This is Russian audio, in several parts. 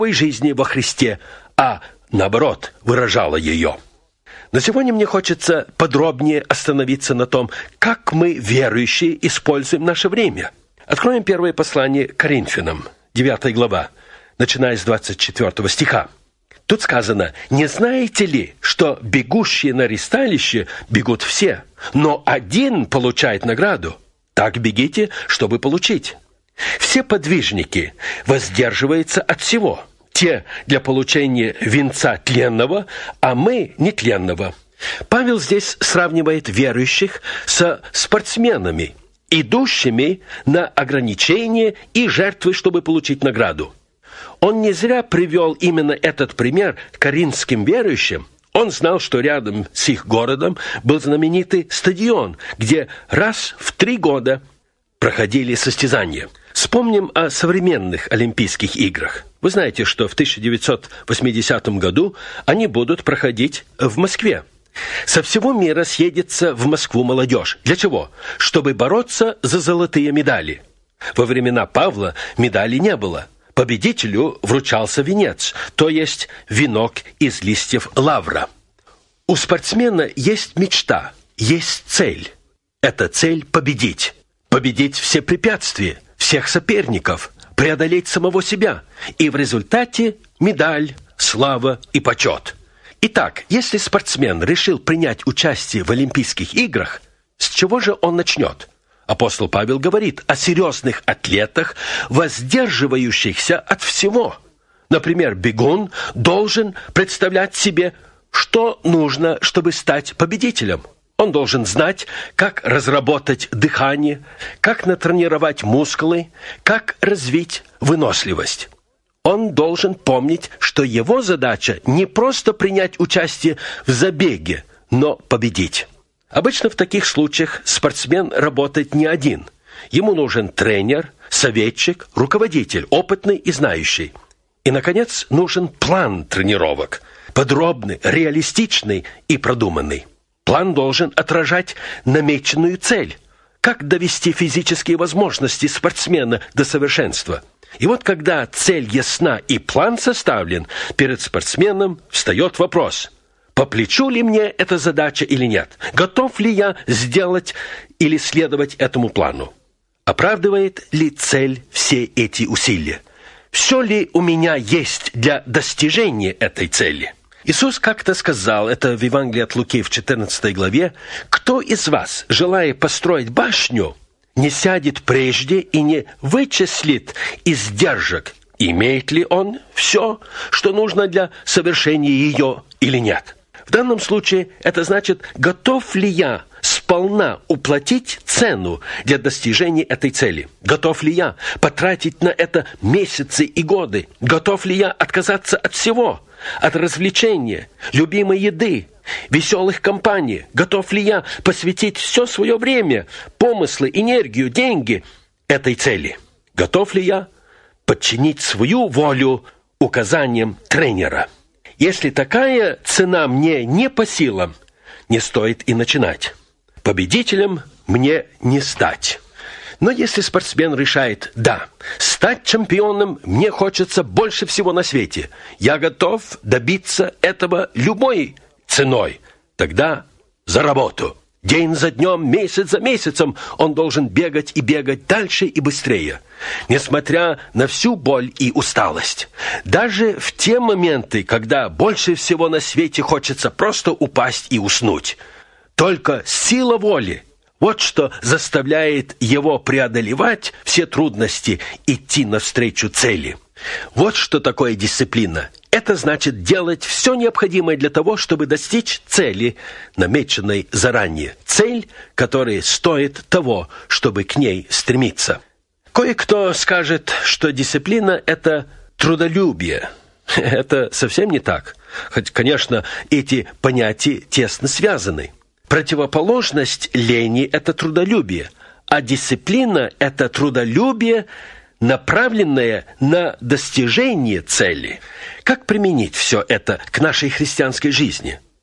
жизни во Христе, а наоборот, выражала ее. Но сегодня мне хочется подробнее остановиться на том, как мы, верующие, используем наше время. Откроем первое послание к Коринфянам, 9 глава, начиная с 24 стиха. Тут сказано: «Не знаете ли, что бегущие на ристалище бегут все, но один получает награду? Так бегите, чтобы получить. Все подвижники воздерживаются от всего. Те для получения венца тленного, а мы нетленного». Павел здесь сравнивает верующих со спортсменами, идущими на ограничения и жертвы, чтобы получить награду. Он не зря привел именно этот пример коринфским верующим. Он знал, что рядом с их городом был знаменитый стадион, где раз в 3 года проходили состязания. Вспомним о современных Олимпийских играх. Вы знаете, что в 1980 году они будут проходить в Москве. Со всего мира съедется в Москву молодежь. Для чего? Чтобы бороться за золотые медали. Во времена Павла медалей не было. Победителю вручался венец, то есть венок из листьев лавра. У спортсмена есть мечта, есть цель. Эта цель – победить. Победить все препятствия, всех соперников, преодолеть самого себя. И в результате медаль, слава и почет. Итак, если спортсмен решил принять участие в Олимпийских играх, с чего же он начнет? Апостол Павел говорит о серьезных атлетах, воздерживающихся от всего. Например, бегун должен представлять себе, что нужно, чтобы стать победителем. Он должен знать, как разработать дыхание, как натренировать мускулы, как развить выносливость. Он должен помнить, что его задача не просто принять участие в забеге, но победить. Обычно в таких случаях спортсмен работает не один. Ему нужен тренер, советчик, руководитель, опытный и знающий. И, наконец, нужен план тренировок. Подробный, реалистичный и продуманный. План должен отражать намеченную цель. Как довести физические возможности спортсмена до совершенства? И вот когда цель ясна и план составлен, перед спортсменом встает вопрос: по плечу ли мне эта задача или нет? Готов ли я сделать или следовать этому плану? Оправдывает ли цель все эти усилия? Все ли у меня есть для достижения этой цели? Иисус как-то сказал, это в Евангелии от Луки в 14 главе: «Кто из вас, желая построить башню, не сядет прежде и не вычислит издержек, имеет ли он все, что нужно для совершения ее или нет?» В данном случае это значит, готов ли я сполна уплатить цену для достижения этой цели? Готов ли я потратить на это месяцы и годы? Готов ли я отказаться от всего? От развлечения, любимой еды, веселых компаний? Готов ли я посвятить все свое время, помыслы, энергию, деньги этой цели? Готов ли я подчинить свою волю указаниям тренера? Если такая цена мне не по силам, не стоит и начинать. Победителем мне не стать. Но если спортсмен решает: да, стать чемпионом мне хочется больше всего на свете, я готов добиться этого любой ценой, тогда за работу. День за днем, месяц за месяцем он должен бегать и бегать дальше и быстрее, несмотря на всю боль и усталость. Даже в те моменты, когда больше всего на свете хочется просто упасть и уснуть. Только сила воли – вот что заставляет его преодолевать все трудности, идти навстречу цели. Вот что такое дисциплина. Это значит делать все необходимое для того, чтобы достичь цели, намеченной заранее. Цель, которая стоит того, чтобы к ней стремиться. Кое-кто скажет, что дисциплина – это трудолюбие. Это совсем не так. Хоть, конечно, эти понятия тесно связаны. Противоположность лени – это трудолюбие, а дисциплина – это трудолюбие, направленное на достижение цели. Как применить все это к нашей христианской жизни?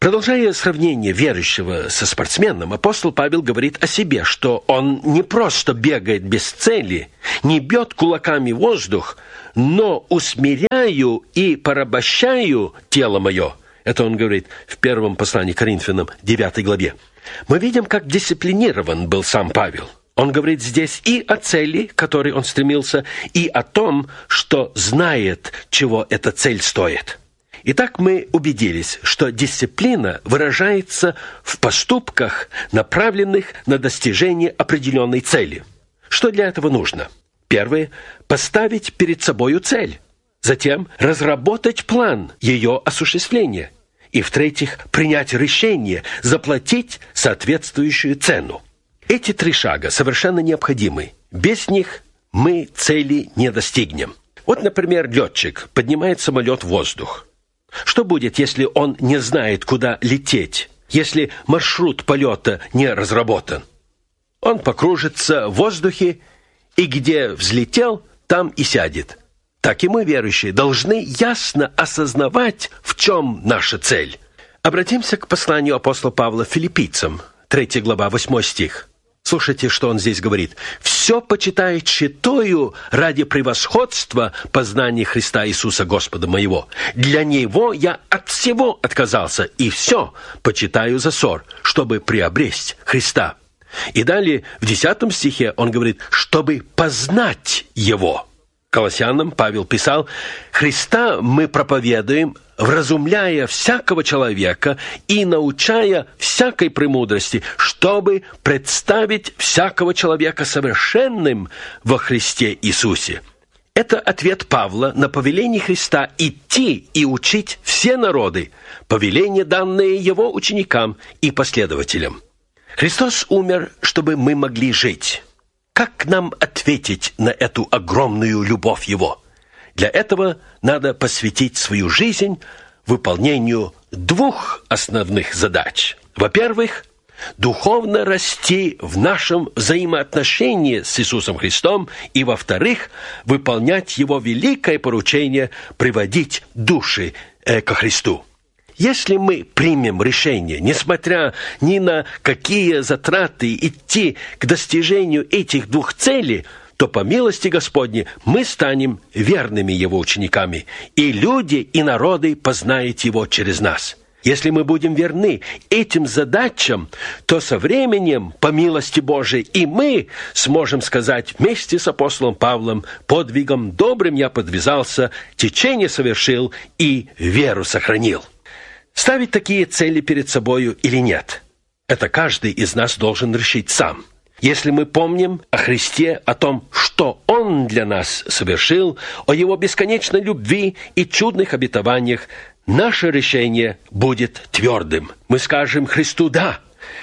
Продолжая сравнение верующего со спортсменом, апостол Павел говорит о себе, что он не просто бегает без цели, не бьет кулаками в воздух, но усмиряю и порабощаю тело мое. Это он говорит в первом послании к Коринфянам, 9 главе. Мы видим, как дисциплинирован был сам Павел. Он говорит здесь и о цели, к которой он стремился, и о том, что знает, чего эта цель стоит. Итак, мы убедились, что дисциплина выражается в поступках, направленных на достижение определенной цели. Что для этого нужно? Первое – поставить перед собою цель. Затем – разработать план ее осуществления. И, в-третьих, принять решение, заплатить соответствующую цену. Эти 3 шага совершенно необходимы. Без них мы цели не достигнем. Вот, например, летчик поднимает самолет в воздух. Что будет, если он не знает, куда лететь, если маршрут полета не разработан? Он покружится в воздухе, и где взлетел, там и сядет. Так и мы, верующие, должны ясно осознавать, в чем наша цель. Обратимся к посланию апостола Павла филиппийцам, 3 глава, 8 стих. Слушайте, что он здесь говорит. «Все почитаю тщетою ради превосходства познания Христа Иисуса Господа моего. Для Него я от всего отказался, и все почитаю за ссор, чтобы приобресть Христа». И далее в 10 стихе он говорит, чтобы познать Его. Колоссянам Павел писал, «Христа мы проповедуем, вразумляя всякого человека и научая всякой премудрости, чтобы представить всякого человека совершенным во Христе Иисусе». Это ответ Павла на повеление Христа идти и учить все народы, повеление, данное Его ученикам и последователям. Христос умер, чтобы мы могли жить. Как нам ответить на эту огромную любовь Его? Для этого надо посвятить свою жизнь выполнению 2 основных задач. Во-первых, духовно расти в нашем взаимоотношении с Иисусом Христом, и, во-вторых, выполнять Его великое поручение приводить души ко Христу. Если мы примем решение, несмотря ни на какие затраты, идти к достижению этих 2 целей, то по милости Господней мы станем верными Его учениками, и люди, и народы познают Его через нас. Если мы будем верны этим задачам, то со временем, по милости Божией, и мы сможем сказать вместе с апостолом Павлом: «Подвигом добрым я подвязался, течение совершил и веру сохранил». Ставить такие цели перед собою или нет? Это каждый из нас должен решить сам. Если мы помним о Христе, о том, что Он для нас совершил, о Его бесконечной любви и чудных обетованиях, наше решение будет твердым. Мы скажем Христу «да»,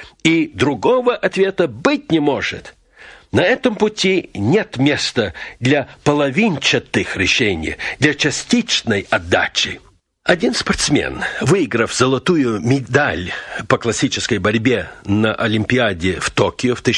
и другого ответа быть не может. На этом пути нет места для половинчатых решений, для частичной отдачи. Один спортсмен, выиграв золотую медаль по классической борьбе на Олимпиаде в Токио в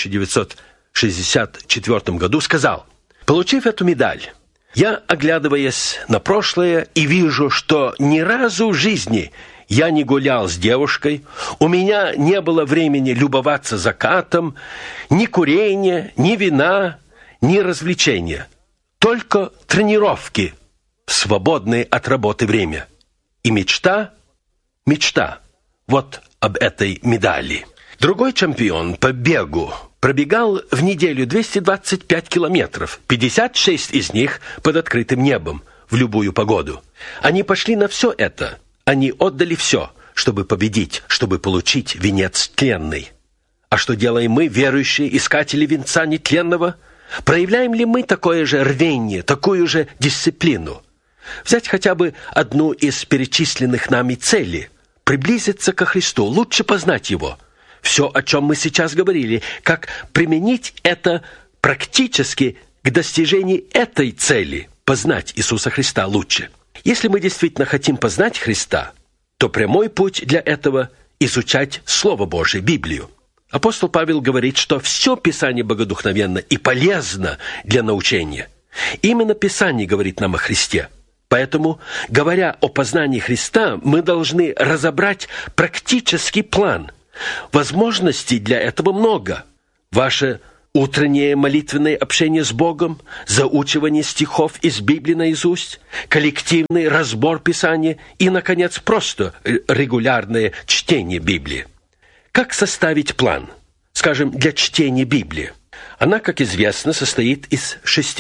1964 году, сказал: «Получив эту медаль, я, оглядываясь на прошлое, и вижу, что ни разу в жизни я не гулял с девушкой, у меня не было времени любоваться закатом, ни курения, ни вина, ни развлечения, только тренировки в свободное от работы время. И мечта, вот об этой медали». Другой чемпион по бегу пробегал в неделю 225 километров, 56 из них под открытым небом, в любую погоду. Они пошли на все это, они отдали все, чтобы победить, чтобы получить венец тленный. А что делаем мы, верующие искатели венца нетленного? Проявляем ли мы такое же рвение, такую же дисциплину? Взять хотя бы одну из перечисленных нами целей – приблизиться ко Христу, лучше познать Его. Все, о чем мы сейчас говорили, как применить это практически к достижению этой цели – познать Иисуса Христа лучше. Если мы действительно хотим познать Христа, то прямой путь для этого – изучать Слово Божие, Библию. Апостол Павел говорит, что все Писание богодухновенно и полезно для научения. Именно Писание говорит нам о Христе. Поэтому, говоря о познании Христа, мы должны разобрать практический план. Возможностей для этого много. Ваше утреннее молитвенное общение с Богом, заучивание стихов из Библии наизусть, коллективный разбор Писания и, наконец, просто регулярное чтение Библии. Как составить план, скажем, для чтения Библии? Она, как известно, состоит из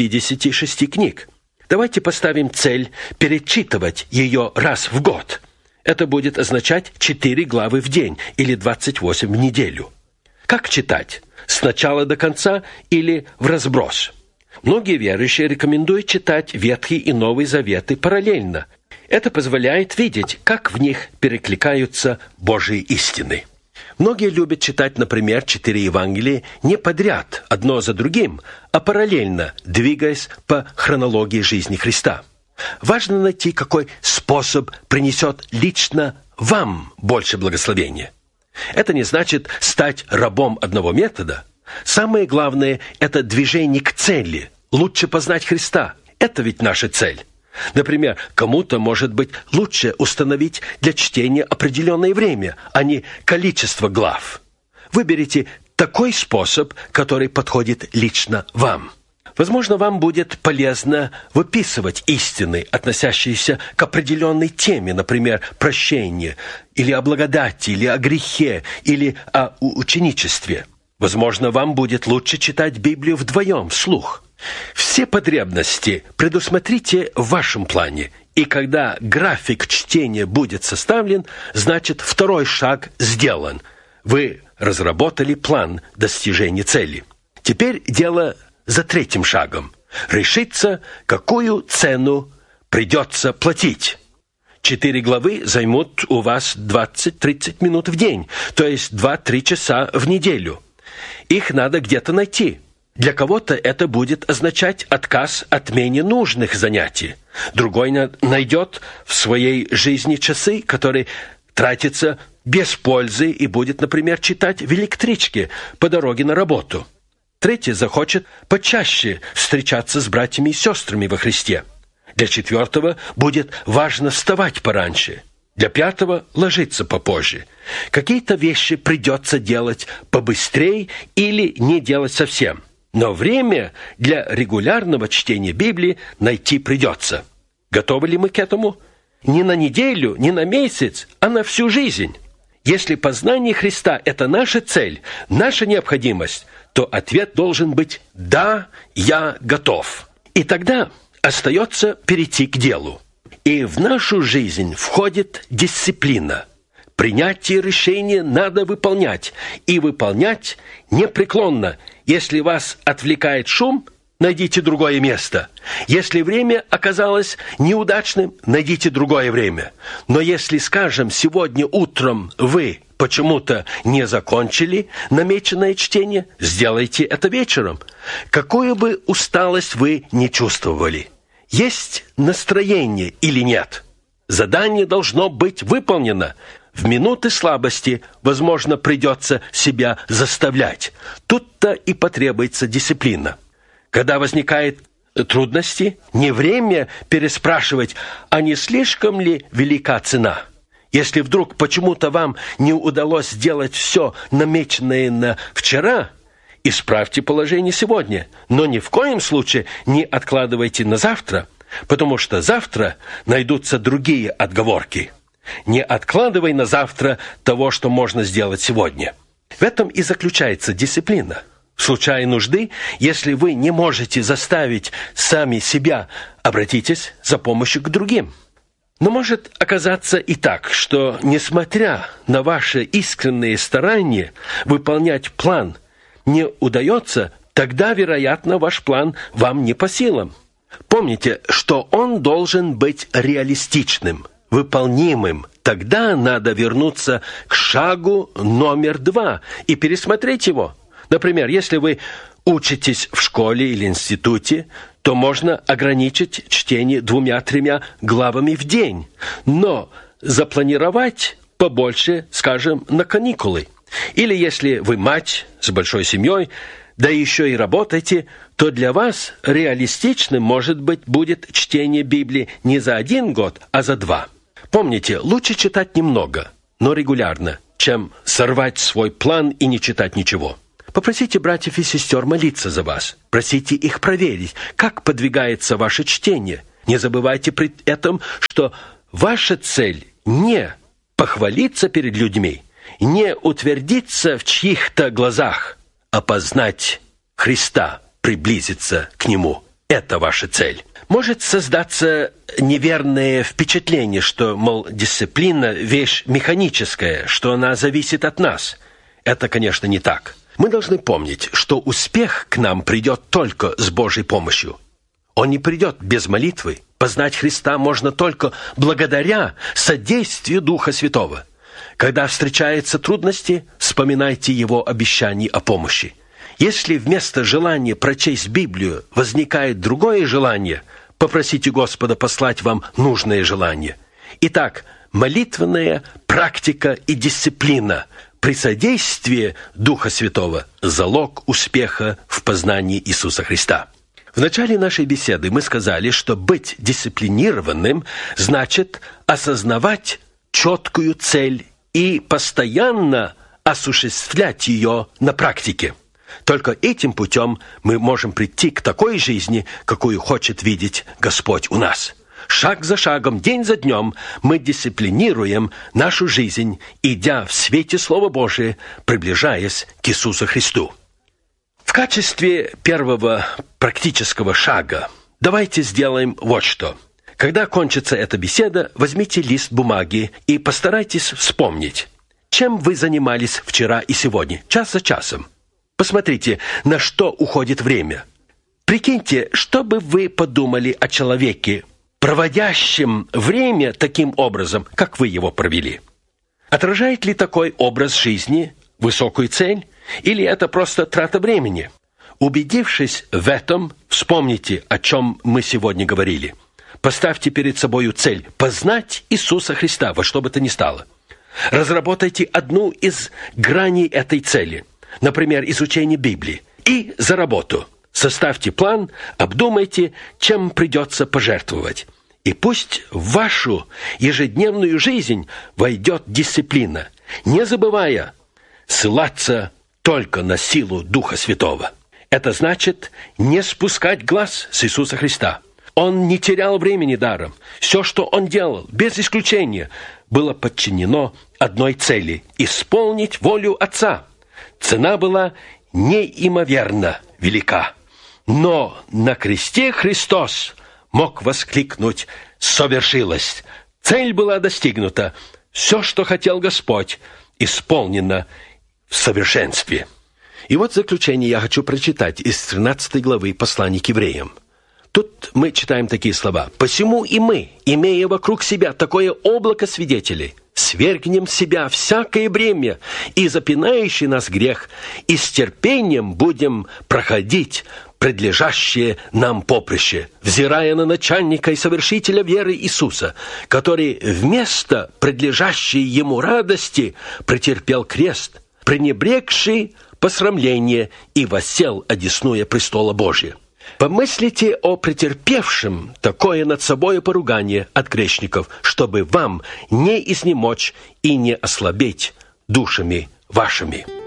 66 книг. Давайте поставим цель перечитывать ее раз в год. Это будет означать 4 главы в день или 28 в неделю. Как читать? С начала до конца или вразброс? Многие верующие рекомендуют читать Ветхий и Новый Заветы параллельно. Это позволяет видеть, как в них перекликаются Божьи истины. Многие любят читать, например, 4 Евангелия не подряд, одно за другим, а параллельно, двигаясь по хронологии жизни Христа. Важно найти, какой способ принесет лично вам больше благословения. Это не значит стать рабом одного метода. Самое главное – это движение к цели. Лучше познать Христа. Это ведь наша цель. Например, кому-то, может быть, лучше установить для чтения определенное время, а не количество глав. Выберите такой способ, который подходит лично вам. Возможно, вам будет полезно выписывать истины, относящиеся к определенной теме, например, прощение, или о благодати, или о грехе, или о ученичестве. Возможно, вам будет лучше читать Библию вдвоем, вслух. Все потребности предусмотрите в вашем плане, и когда график чтения будет составлен, значит, второй шаг сделан. Вы разработали план достижения цели. Теперь дело за 3-м шагом. Решиться, какую цену придется платить. 4 главы займут у вас 20-30 минут в день, то есть 2-3 часа в неделю. Их надо где-то найти. Для кого-то это будет означать отказ от менее нужных занятий. Другой найдет в своей жизни часы, которые тратятся без пользы и будет, например, читать в электричке по дороге на работу. Третий захочет почаще встречаться с братьями и сестрами во Христе. Для 4-го будет важно вставать пораньше. Для 5-го ложиться попозже. Какие-то вещи придется делать побыстрее или не делать совсем. Но время для регулярного чтения Библии найти придется. Готовы ли мы к этому? Не на неделю, не на месяц, а на всю жизнь. Если познание Христа – это наша цель, наша необходимость, то ответ должен быть «Да, я готов». И тогда остается перейти к делу. И в нашу жизнь входит дисциплина. Принятие решения надо выполнять, и выполнять непреклонно. Если вас отвлекает шум, найдите другое место. Если время оказалось неудачным, найдите другое время. Но если, скажем, сегодня утром вы почему-то не закончили намеченное чтение, сделайте это вечером. Какую бы усталость вы ни чувствовали. Есть настроение или нет? Задание должно быть выполнено. В минуты слабости, возможно, придется себя заставлять. Тут-то и потребуется дисциплина. Когда возникают трудности, не время переспрашивать, а не слишком ли велика цена. Если вдруг почему-то вам не удалось сделать все намеченное на вчера, исправьте положение сегодня, но ни в коем случае не откладывайте на завтра, потому что завтра найдутся другие отговорки. Не откладывай на завтра того, что можно сделать сегодня. В этом и заключается дисциплина. В случае нужды, если вы не можете заставить сами себя, обратитесь за помощью к другим. Но может оказаться и так, что, несмотря на ваши искренние старания выполнять план, не удается, тогда, вероятно, ваш план вам не по силам. Помните, что он должен быть реалистичным, выполнимым. Тогда надо вернуться к шагу номер 2 и пересмотреть его. Например, если вы учитесь в школе или институте, то можно ограничить чтение 2-3 главами в день, но запланировать побольше, скажем, на каникулы. Или если вы мать с большой семьей, да еще и работаете, то для вас реалистичным, может быть, будет чтение Библии не за 1 год, а за 2. Помните, лучше читать немного, но регулярно, чем сорвать свой план и не читать ничего. Попросите братьев и сестер молиться за вас. Просите их проверить, как подвигается ваше чтение. Не забывайте при этом, что ваша цель не похвалиться перед людьми, не утвердиться в чьих-то глазах, а познать Христа, приблизиться к Нему. Это ваша цель. Может создаться неверное впечатление, что, мол, дисциплина – вещь механическая, что она зависит от нас. Это, конечно, не так. Мы должны помнить, что успех к нам придет только с Божьей помощью. Он не придет без молитвы. Познать Христа можно только благодаря содействию Духа Святого. Когда встречаются трудности, вспоминайте Его обещание о помощи. Если вместо желания прочесть Библию возникает другое желание, попросите Господа послать вам нужное желание. Итак, молитвенная практика и дисциплина при содействии Духа Святого – залог успеха в познании Иисуса Христа. В начале нашей беседы мы сказали, что быть дисциплинированным значит осознавать четкую цель и постоянно осуществлять ее на практике. Только этим путем мы можем прийти к такой жизни, какую хочет видеть Господь у нас. Шаг за шагом, день за днем мы дисциплинируем нашу жизнь, идя в свете Слова Божия, приближаясь к Иисусу Христу. В качестве первого практического шага давайте сделаем вот что. Когда кончится эта беседа, возьмите лист бумаги и постарайтесь вспомнить, чем вы занимались вчера и сегодня, час за часом. Посмотрите, на что уходит время. Прикиньте, что бы вы подумали о человеке, проводящем время таким образом, как вы его провели. Отражает ли такой образ жизни высокую цель, или это просто трата времени? Убедившись в этом, вспомните, о чем мы сегодня говорили. Поставьте перед собою цель – познать Иисуса Христа во что бы то ни стало. Разработайте одну из граней этой цели, например, изучение Библии, и за работу. Составьте план, обдумайте, чем придется пожертвовать. И пусть в вашу ежедневную жизнь войдет дисциплина, не забывая ссылаться только на силу Духа Святого. Это значит не спускать глаз с Иисуса Христа. Он не терял времени даром. Все, что Он делал, без исключения, было подчинено одной цели – исполнить волю Отца. Цена была неимоверно велика. Но на кресте Христос мог воскликнуть «Совершилось!». Цель была достигнута. Все, что хотел Господь, исполнено в совершенстве. И вот в заключение я хочу прочитать из 13 главы послания к евреям. Тут мы читаем такие слова. «Посему и мы, имея вокруг себя такое облако свидетелей, свергнем с себя всякое бремя и запинающий нас грех, и с терпением будем проходить предлежащее нам поприще, взирая на начальника и совершителя веры Иисуса, который вместо предлежащей ему радости претерпел крест, пренебрегший посрамление и воссел одесную престола Божия. Помыслите о претерпевшем такое над собою поругание от грешников, чтобы вам не изнемочь и не ослабеть душами вашими».